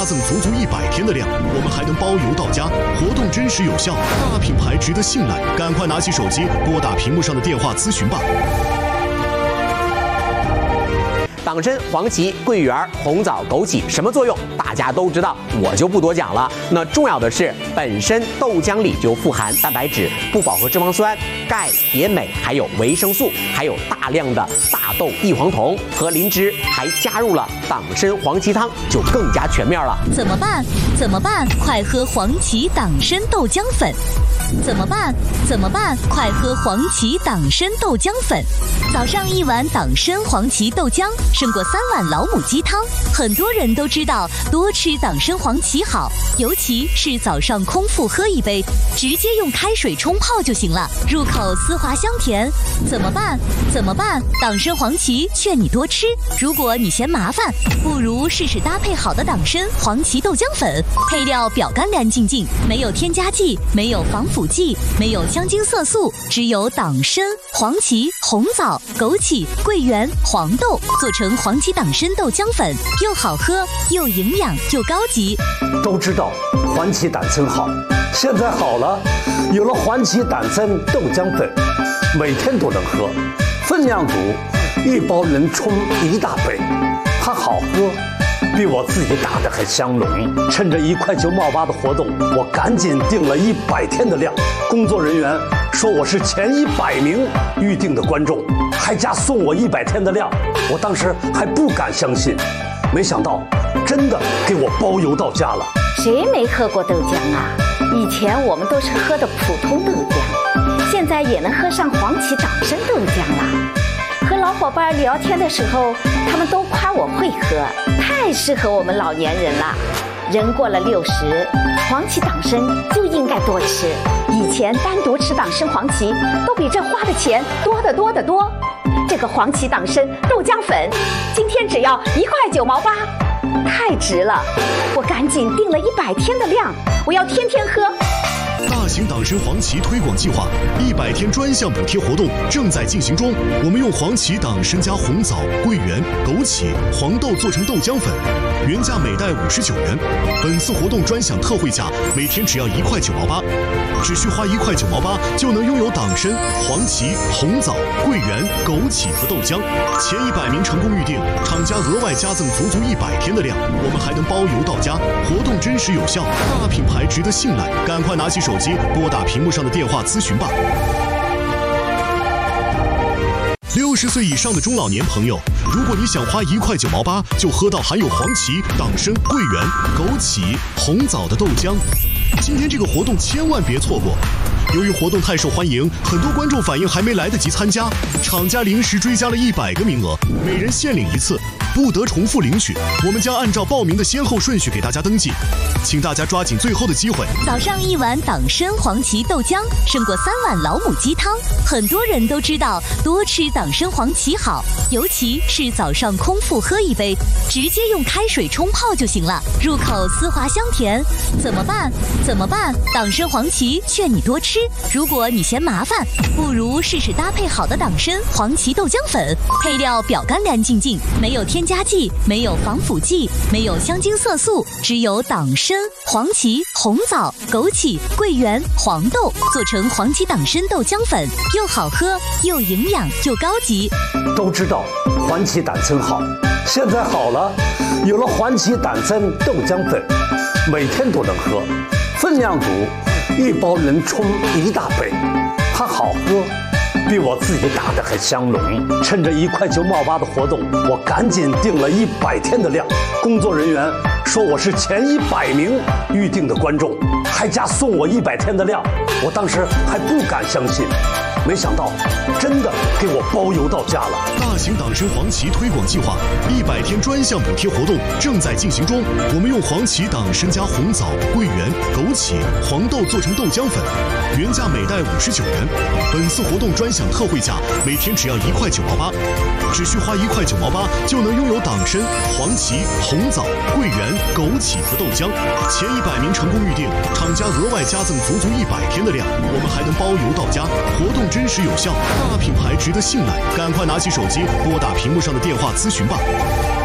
加赠足足100天的量，我们还能包邮到家，活动真实有效，大品牌值得信赖，赶快拿起手机拨打屏幕上的电话咨询吧。 党参、黄芪、桂圆、红枣、枸杞什么作用？大家都知道，我就不多讲了。那重要的是，本身豆浆里就富含蛋白质、不饱和脂肪酸、钙、铁、镁，还有维生素，还有大量的大豆异黄酮和磷脂，还加入了党参黄芪汤，就更加全面了。 怎么办？怎么办？快喝黄芪党参豆浆粉！怎么办？怎么办？快喝黄芪党参豆浆粉！早上1碗党参黄芪豆浆，胜过3碗老母鸡汤。很多人都知道多吃党参黄芪好，尤其是早上空腹喝一杯，直接用开水冲泡就行了，入口丝滑香甜。怎么办？怎么办？党参黄芪劝你多吃。如果你嫌麻烦，不如试试搭配好的党参黄芪豆浆粉，配料表干干净净，没有添加剂，没有防腐剂，没有香精色素，只有党参、黄芪、红枣、枸杞、桂圆、黄豆做成黄芪党参豆浆粉，又好喝又营养又高级。 都知道黄芪党参好，现在好了，有了黄芪党参豆浆粉，每天都能喝，分量足，1包能冲1大杯，它好喝，比我自己打的还香浓。趁着1块9毛8的活动，我赶紧订了100天的量。工作人员说我是前100名预定的观众，还加送我100天的量。我当时还不敢相信，没想到真的给我包邮到家了。 谁没喝过豆浆啊？以前我们都是喝的普通豆浆，现在也能喝上黄芪党参豆浆了。和老伙伴聊天的时候，他们都夸我会喝，太适合我们老年人了。人过了60，黄芪党参就应该多吃。以前单独吃党参黄芪，都比这花的钱多得多得多。这个黄芪党参豆浆粉，今天只要1块9毛8，太值了！我赶紧订了100天的量，我要天天喝。 大型党参黄芪推广计划100天专项补贴活动正在进行中。我们用黄芪党参加红枣、桂圆、枸杞、黄豆做成豆浆粉，原价每袋59元。本次活动专享特惠价，每天只要1块9毛8，只需花1块9毛8就能拥有党参、黄芪、红枣、桂圆、枸杞和豆浆。前100名成功预定，厂家额外加赠足足100天的量，我们还能包邮到家，活动真实有效，大品牌值得信赖，赶快拿起手机拨打屏幕上的电话咨询吧。60岁以上的中老年朋友，如果你想花1块9毛8就喝到含有黄芪、党参、桂圆、枸杞、红枣的豆浆，今天这个活动千万别错过。由于活动太受欢迎，很多观众反映还没来得及参加，厂家临时追加了100个名额，每人限领1次，不得重复领取。我们将按照报名的先后顺序给大家登记，请大家抓紧最后的机会。 早上1碗党参黄芪豆浆，胜过3碗老母鸡汤。很多人都知道多吃党参黄芪好，尤其是早上空腹喝一杯，直接用开水冲泡就行了，入口丝滑香甜。怎么办？怎么办？党参黄芪劝你多吃。如果你嫌麻烦，不如试试搭配好的党参黄芪豆浆粉，配料表干干净净，没有添加剂，没有防腐剂，没有香精色素，只有党参、黄芪、红枣、枸杞、桂圆、黄豆做成黄芪党参豆浆粉，又好喝又营养又高级。 都知道黄芪党参好，现在好了，有了黄芪党参豆浆粉，每天都能喝，分量足，1包能冲1大杯，它好喝，比我自己打的还香浓。趁着1块9毛8的活动，我赶紧订了100天的量。工作人员说我是前100名预定的观众，还加送我100天的量。我当时还不敢相信，没想到真的给我包邮到家了。 大型党参黄芪推广计划100天专项补贴活动正在进行中。我们用黄芪党参加红枣、桂圆、枸杞、黄豆做成豆浆粉，原价每袋59元。本次活动专享特惠价，每天只要1块9毛8，只需花1块9毛8就能拥有党参、黄芪、红枣、桂圆、枸杞和豆浆。前100名成功预定，厂家额外加赠足足100天的量，我们还能包邮到家，活动真实有效，大品牌值得信赖，赶快拿起手机拨打屏幕上的电话咨询吧。